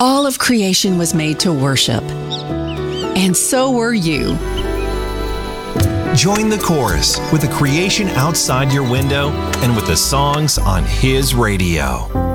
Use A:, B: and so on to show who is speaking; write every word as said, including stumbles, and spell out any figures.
A: All of creation was made to worship. And so were you.
B: Join the chorus with the creation outside your window and with the songs on His radio.